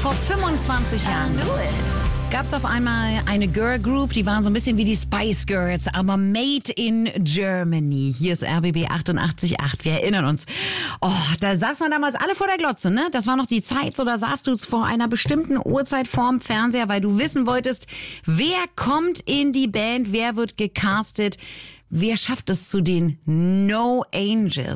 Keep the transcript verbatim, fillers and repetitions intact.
Vor fünfundzwanzig Jahren gab es auf einmal eine Girl Group, die waren so ein bisschen wie die Spice Girls, aber made in Germany. Hier ist R B B achtundachtzig Komma acht. Wir erinnern uns. Oh, da saß man damals alle vor der Glotze, ne? Das war noch die Zeit, so da saßt du vor einer bestimmten Uhrzeit vorm Fernseher, weil du wissen wolltest, wer kommt in die Band, wer wird gecastet, wer schafft es zu den No Angels.